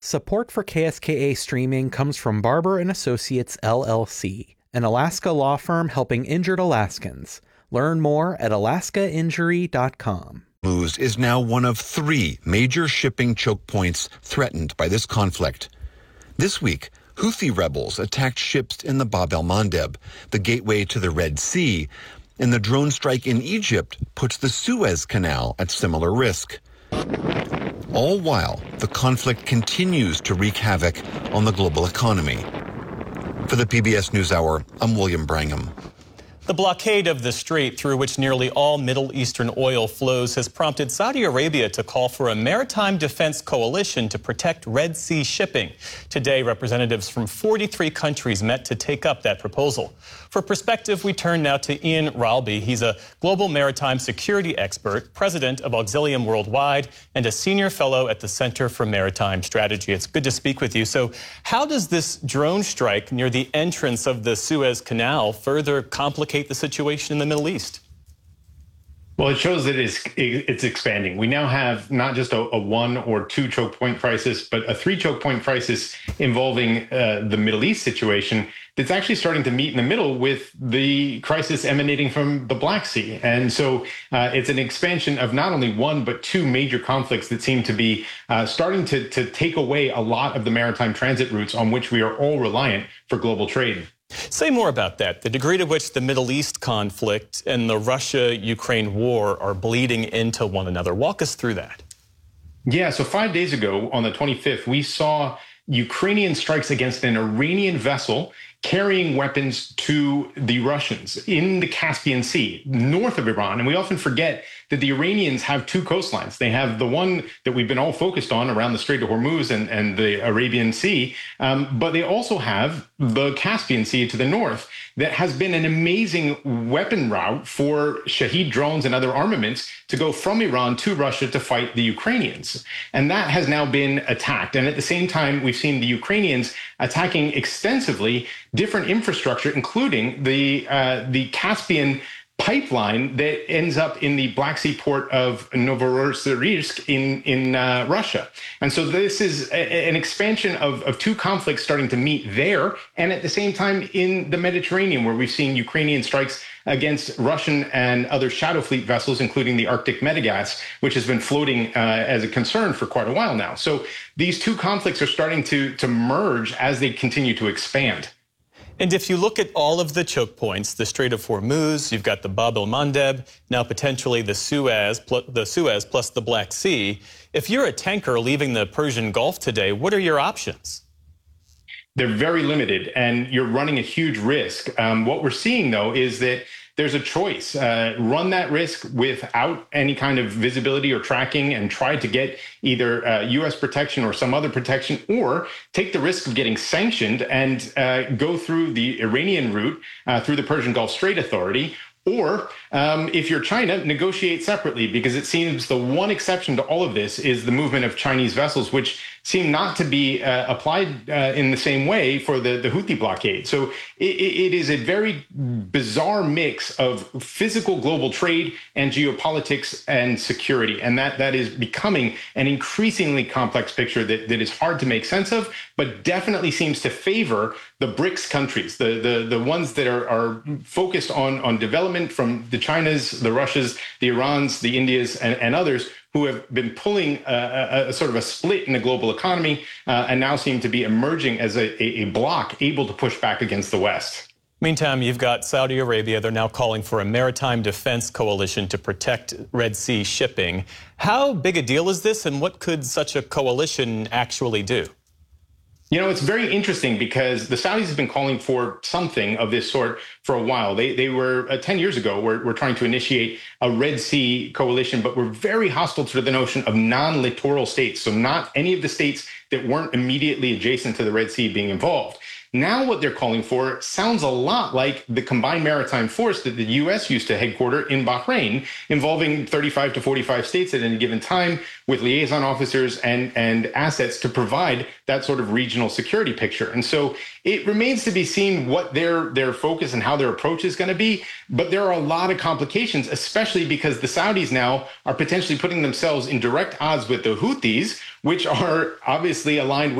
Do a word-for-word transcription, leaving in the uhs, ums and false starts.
Support for K S K A streaming comes from Barber and Associates, L L C, an Alaska law firm helping injured Alaskans. Learn more at alaska injury dot com. Hormuz is now one of three major shipping choke points threatened by this conflict. This week, Houthi rebels attacked ships in the Bab el-Mandeb, the gateway to the Red Sea, and the drone strike in Egypt puts the Suez Canal at similar risk. All while, the conflict continues to wreak havoc on the global economy. For the P B S NewsHour, I'm William Brangham. The blockade of the strait through which nearly all Middle Eastern oil flows has prompted Saudi Arabia to call for a maritime defense coalition to protect Red Sea shipping. Today, representatives from forty-three countries met to take up that proposal. For perspective, we turn now to Ian Ralby. He's a global maritime security expert, president of Auxilium Worldwide, and a senior fellow at the Center for Maritime Strategy. It's good to speak with you. So how does this drone strike near the entrance of the Suez Canal further complicate the situation in the Middle East? Well, it shows that it's, it's expanding. We now have not just a, a one or two choke point crisis, but a three choke point crisis involving uh, the Middle East situation that's actually starting to meet in the middle with the crisis emanating from the Black Sea. And so uh, it's an expansion of not only one, but two major conflicts that seem to be uh, starting to, to take away a lot of the maritime transit routes on which we are all reliant for global trade. Say more about that, the degree to which the Middle East conflict and the Russia-Ukraine war are bleeding into one another. Walk us through that. Yeah, so five days ago on the twenty-fifth, we saw Ukrainian strikes against an Iranian vessel carrying weapons to the Russians in the Caspian Sea, north of Iran. And we often forget that the Iranians have two coastlines. They have the one that we've been all focused on around the Strait of Hormuz and, and the Arabian Sea, um, but they also have the Caspian Sea to the north that has been an amazing weapon route for Shahed drones and other armaments to go from Iran to Russia to fight the Ukrainians. And that has now been attacked. And at the same time, we've seen the Ukrainians attacking extensively different infrastructure, including the uh, the Caspian pipeline that ends up in the Black Sea port of Novorossiysk in, in uh, Russia. And so this is a, an expansion of, of two conflicts starting to meet there, and at the same time in the Mediterranean, where we've seen Ukrainian strikes against Russian and other Shadow Fleet vessels, including the Arctic Medegas, which has been floating uh, as a concern for quite a while now. So these two conflicts are starting to, to merge as they continue to expand. And if you look at all of the choke points, the Strait of Hormuz, you've got the Bab el-Mandeb, now potentially the Suez, the Suez plus the Black Sea. If you're a tanker leaving the Persian Gulf today, what are your options? They're very limited, and you're running a huge risk. Um, what we're seeing, though, is that there's a choice. Uh, run that risk without any kind of visibility or tracking and try to get either uh, U S protection or some other protection, or take the risk of getting sanctioned and uh, go through the Iranian route uh, through the Persian Gulf Strait Authority. Or um, if you're China, negotiate separately, because it seems the one exception to all of this is the movement of Chinese vessels, which seem not to be uh, applied uh, in the same way for the, the Houthi blockade. So it, it is a very bizarre mix of physical global trade and geopolitics and security. And that, that is becoming an increasingly complex picture that, that is hard to make sense of, but definitely seems to favor the BRICS countries, the, the, the ones that are, are focused on, on development, from the Chinas, the Russias, the Irans, the Indias, and, and others, who have been pulling a, a, a sort of a split in the global economy uh, and now seem to be emerging as a, a, a bloc able to push back against the West. Meantime, you've got Saudi Arabia. They're now calling for a maritime defense coalition to protect Red Sea shipping. How big a deal is this, and what could such a coalition actually do? You know, it's very interesting because the Saudis have been calling for something of this sort for a while. They they were, uh, ten years ago, were, were trying to initiate a Red Sea coalition, but were very hostile to the notion of non-littoral states. So not any of the states that weren't immediately adjacent to the Red Sea being involved. Now what they're calling for sounds a lot like the combined maritime force that the U S used to headquarter in Bahrain, involving thirty-five to forty-five states at any given time, with liaison officers and, and assets to provide that sort of regional security picture. And so it remains to be seen what their, their focus and how their approach is going to be. But there are a lot of complications, especially because the Saudis now are potentially putting themselves in direct odds with the Houthis, which are obviously aligned with